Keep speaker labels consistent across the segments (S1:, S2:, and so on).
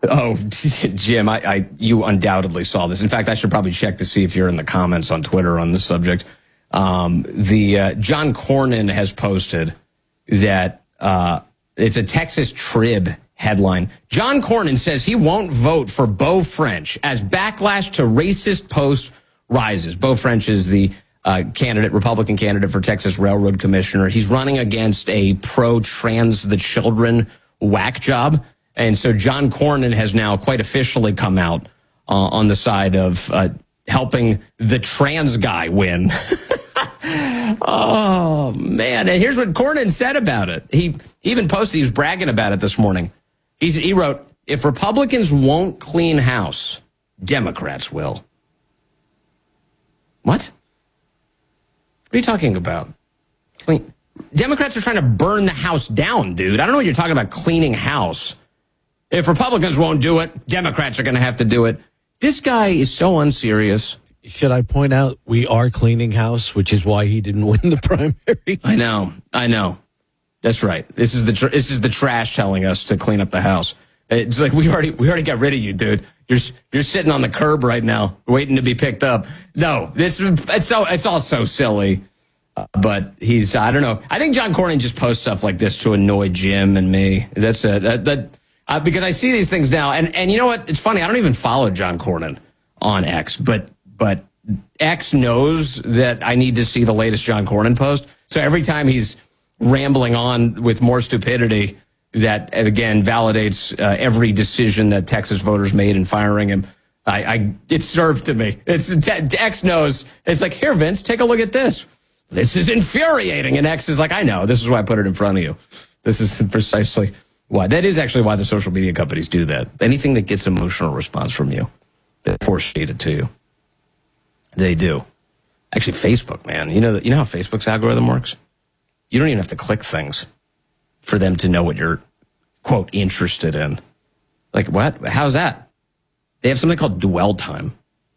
S1: Oh, Jim, you undoubtedly saw this. In fact, I should probably check to see if you're in the comments on Twitter on this subject. John Cornyn has posted that it's a Texas Trib headline. John Cornyn says he won't vote for Beau French as backlash to racist post rises. Beau French is the Republican candidate for Texas Railroad Commissioner. He's running against a pro-trans the children whack job. And so John Cornyn has now quite officially come out on the side of helping the trans guy win. Oh, man. And here's what Cornyn said about it. He even posted, he was bragging about it this morning. He wrote, if Republicans won't clean house, Democrats will. What? What are you talking about? Democrats are trying to burn the house down, dude. I don't know what you're talking about, cleaning house. If Republicans won't do it, Democrats are going to have to do it. This guy is so unserious.
S2: Should I point out we are cleaning house, which is why he didn't win the primary?
S1: I know. That's right. This is the trash telling us to clean up the house. It's like we already got rid of you, dude. You're sitting on the curb right now, waiting to be picked up. No, it's all so silly. But I don't know. I think John Cornyn just posts stuff like this to annoy Jim and me. That's because I see these things now, and you know what? It's funny. I don't even follow John Cornyn on X, but X knows that I need to see the latest John Cornyn post. So every time he's rambling on with more stupidity, that again validates every decision that Texas voters made in firing him. It's served to me. X knows. It's like, here, Vince, take a look at this. This is infuriating. And X is like, I know. This is why I put it in front of you. This is precisely why. That is actually why the social media companies do that. Anything that gets emotional response from you, they force feed it to you. They do. Actually, Facebook, man. You know how Facebook's algorithm works? You don't even have to click things for them to know what you're, quote, interested in. Like, what? How's that? They have something called dwell time.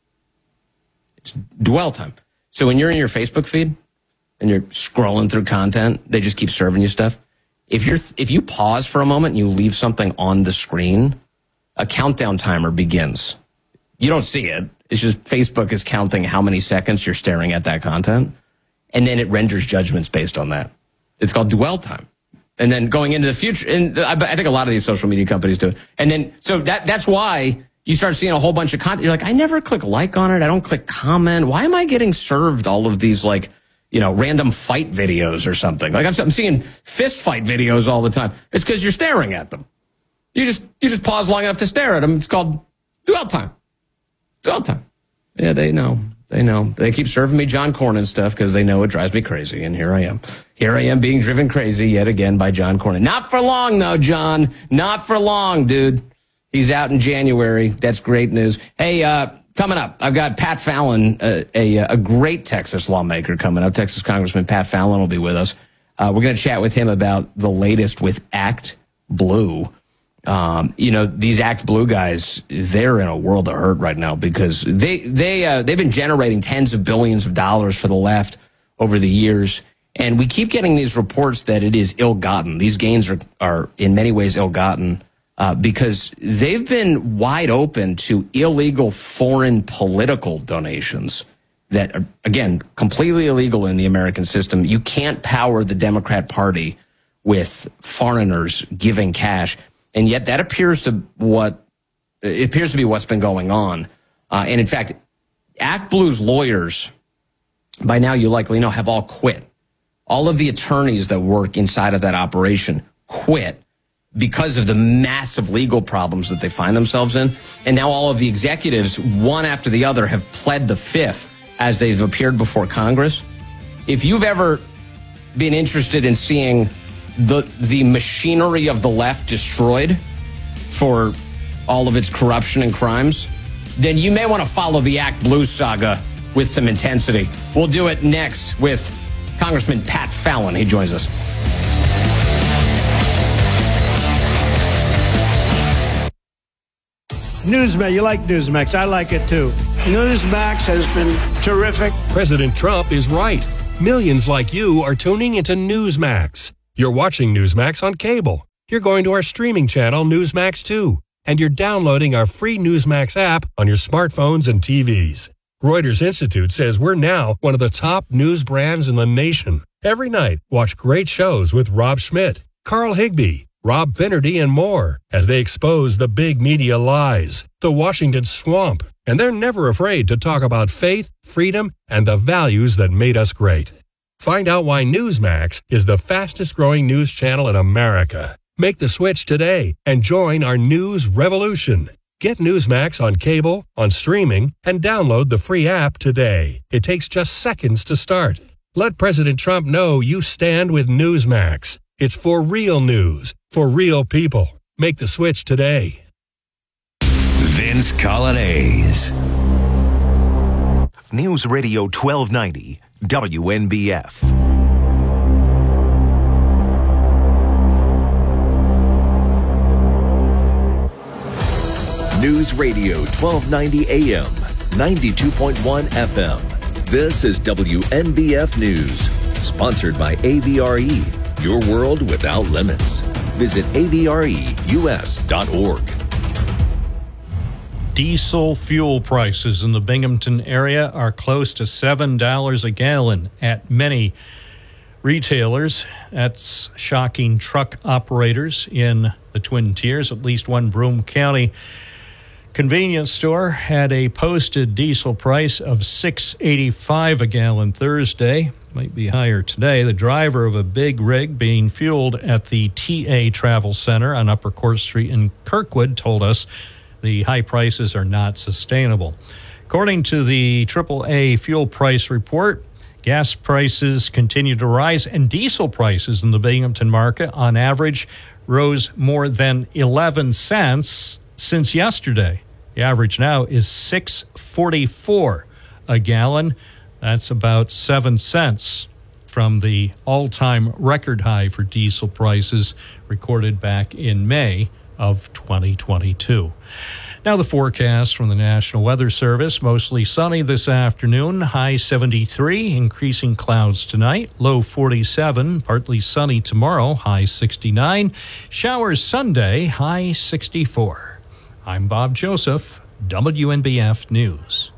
S1: It's dwell time. So when you're in your Facebook feed and you're scrolling through content, they just keep serving you stuff. If you pause for a moment and you leave something on the screen, a countdown timer begins. You don't see it. It's just Facebook is counting how many seconds you're staring at that content, and then it renders judgments based on that. It's called dwell time. And then going into the future, and I think a lot of these social media companies do it. And then, so that's why you start seeing a whole bunch of content. You're like, I never click like on it. I don't click comment. Why am I getting served all of these, like, random fight videos or something? Like I'm seeing fist fight videos all the time. It's because you're staring at them. You just pause long enough to stare at them. It's called dwell time. Dwell time. Yeah, they know. They know. They keep serving me John Cornyn stuff because they know it drives me crazy. And here I am. Here I am being driven crazy yet again by John Cornyn. Not for long, though, John. Not for long, dude. He's out in January. That's great news. Hey, coming up, I've got Pat Fallon, a great Texas lawmaker coming up. Texas Congressman Pat Fallon will be with us. We're going to chat with him about the latest with Act Blue. These Act Blue guys, they're in a world of hurt right now because they've been generating tens of billions of dollars for the left over the years. And we keep getting these reports that it is ill-gotten. These gains are in many ways ill-gotten because they've been wide open to illegal foreign political donations that are, again, completely illegal in the American system. You can't power the Democrat Party with foreigners giving cash. And yet that appears to be what's been going on. And in fact, Act Blue's lawyers, by now you likely know, have all quit. All of the attorneys that work inside of that operation quit because of the massive legal problems that they find themselves in. And now all of the executives, one after the other, have pled the fifth as they've appeared before Congress. If you've ever been interested in seeing the machinery of the left destroyed for all of its corruption and crimes, then you may want to follow the Act Blue saga with some intensity. We'll do it next with Congressman Pat Fallon. He joins us.
S3: Newsmax, you like Newsmax. I like it too.
S4: Newsmax has been terrific.
S5: President Trump is right. Millions like you are tuning into Newsmax. You're watching Newsmax on cable. You're going to our streaming channel, Newsmax 2. and you're downloading our free Newsmax app on your smartphones and TVs. Reuters Institute says we're now one of the top news brands in the nation. Every night, watch great shows with Rob Schmidt, Carl Higbie, Rob Finnerty, and more as they expose the big media lies, the Washington swamp, and they're never afraid to talk about faith, freedom, and the values that made us great. Find out why Newsmax is the fastest-growing news channel in America. Make the switch today and join our news revolution. Get Newsmax on cable, on streaming, and download the free app today. It takes just seconds to start. Let President Trump know you stand with Newsmax. It's for real news, for real people. Make the switch today.
S6: Vince Colonnese. News Radio 1290, WNBF. News Radio 1290 AM, 92.1 FM. This is WNBF News, sponsored by AVRE, your world without limits. Visit avreus.org.
S7: Diesel fuel prices in the Binghamton area are close to $7 a gallon at many retailers. That's shocking truck operators in the Twin Tiers. At least one Broome County convenience store had a posted diesel price of $6.85 a gallon Thursday. Might be higher today. The driver of a big rig being fueled at the TA Travel Center on Upper Court Street in Kirkwood told us the high prices are not sustainable. According to the AAA fuel price report, gas prices continue to rise, and diesel prices in the Binghamton market on average rose more than 11 cents since yesterday. The average now is $6.44 a gallon. That's about 7 cents from the all-time record high for diesel prices recorded back in May of 2022. Now the forecast from the National Weather Service. Mostly sunny this afternoon, high 73, increasing clouds tonight, low 47, partly sunny tomorrow, high 69, showers Sunday, high 64. I'm Bob Joseph, WNBF News.